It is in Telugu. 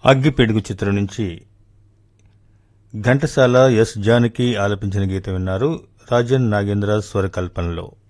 అగ్గిపెడుగు చిత్రం నుంచి ఘంటసాల ఎస్ జానకి ఆలపించిన గీతం విన్నారు. రాజన్ నాగేంద్ర స్వరకల్పనలో.